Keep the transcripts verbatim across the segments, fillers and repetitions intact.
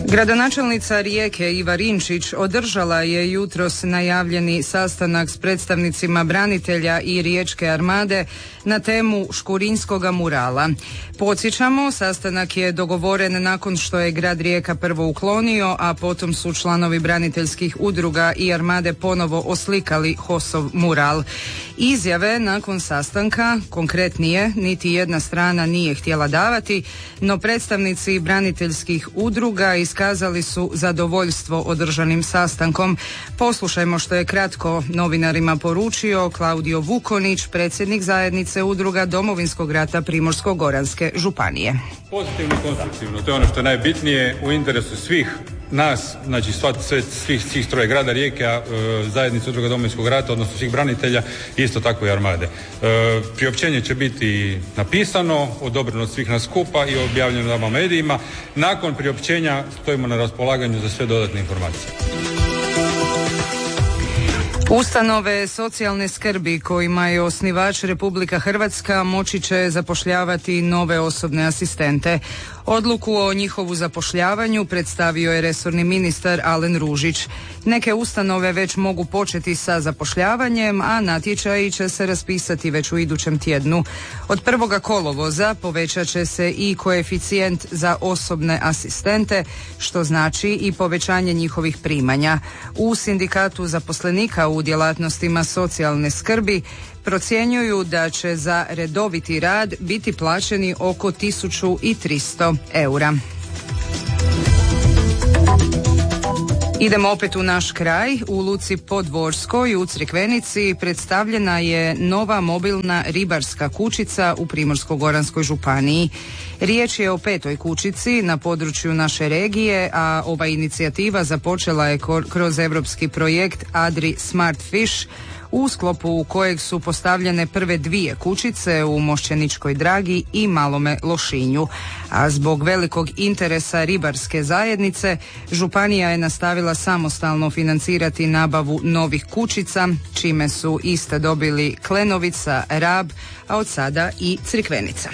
Gradonačelnica Rijeke Iva Rinčić održala je jutros najavljeni sastanak s predstavnicima branitelja i riječke armade na temu Škurinskoga murala. Podsjećamo, sastanak je dogovoren nakon što je grad Rijeka prvo uklonio, a potom su članovi braniteljskih udruga i armade ponovo oslikali Hosov mural. Izjave nakon sastanka, konkretnije, niti jedna strana nije htjela davati, no predstavnici braniteljskih udruga iskazali su zadovoljstvo održanim sastankom. Poslušajmo što je kratko novinarima poručio Klaudio Vukonić, predsjednik zajednice udruga Domovinskog rata Primorsko-goranske županije. Pozitivno i konstruktivno, to je ono što je najbitnije u interesu svih nas, znači sva, sve, svih, svih troje grada Rijeke, e, zajednice udruga Domovinskog rata, odnosno svih branitelja, isto tako i armade. E, priopćenje će biti napisano, odobreno od svih nas skupa i objavljeno nama medijima. Nakon priopćenja stojimo na raspolaganju za sve dodatne informacije. Ustanove socijalne skrbi kojima je osnivač Republika Hrvatska moći će zapošljavati nove osobne asistente. Odluku o njihovu zapošljavanju predstavio je resorni ministar Alen Ružić. Neke ustanove već mogu početi sa zapošljavanjem, a natječaji će se raspisati već u idućem tjednu. Od prvoga kolovoza povećat će se i koeficijent za osobne asistente, što znači i povećanje njihovih primanja. U sindikatu zaposlenika u djelatnostima socijalne skrbi procjenjuju da će za redoviti rad biti plaćeni oko tisuću tristo eura. Idemo opet u naš kraj. U luci Podvorskoj u Crikvenici predstavljena je nova mobilna ribarska kućica u Primorsko-goranskoj županiji. Riječ je o petoj kućici na području naše regije, a ova inicijativa započela je kroz europski projekt Adri Smart Fish, u sklopu kojeg su postavljene prve dvije kućice u Mošćeničkoj Dragi i Malome Lošinju. A zbog velikog interesa ribarske zajednice, županija je nastavila samostalno financirati nabavu novih kućica, čime su iste dobili Klenovica, Rab, a od sada i Crikvenica.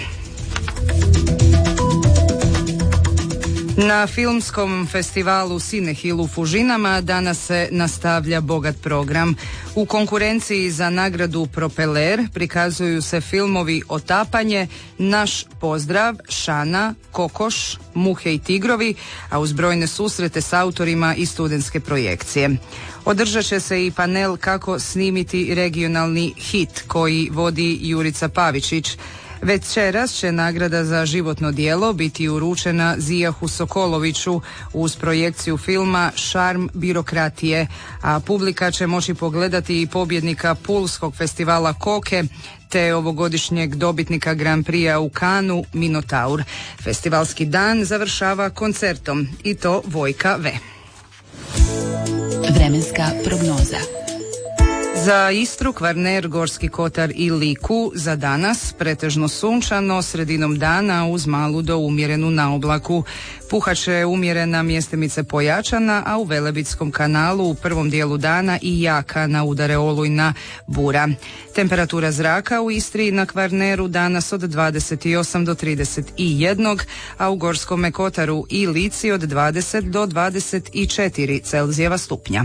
Na filmskom festivalu Cinehil u Fužinama danas se nastavlja bogat program. U konkurenciji za nagradu Propeler prikazuju se filmovi Otapanje, Naš pozdrav, Šana, Kokoš, Muhe i tigrovi, a uz brojne susrete s autorima i studentske projekcije. Održat će se i panel Kako snimiti regionalni hit koji vodi Jurica Pavičić. Večeras će nagrada za životno djelo biti uručena Zijahu Sokoloviću uz projekciju filma Šarm birokratije, a publika će moći pogledati i pobjednika Pulskog festivala Koke te ovogodišnjeg dobitnika Grand Prix-a u Kanu Minotaur. Festivalski dan završava koncertom i to Vojka V. Vremenska prognoza. Za Istru, Kvarner, Gorski kotar i Liku za danas pretežno sunčano, sredinom dana uz malu do umjerenu naoblaku. Puhaće umjerena, mjestimice pojačana, a u Velebitskom kanalu u prvom dijelu dana i jaka na udare olujna bura. Temperatura zraka u Istri i na Kvarneru danas od dvadeset osam do trideset jedan, a u Gorskome kotaru i Lici od dvadeset do dvadeset četiri Celzijeva stupnja.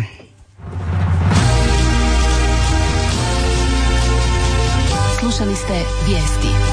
Slušali ste vijesti.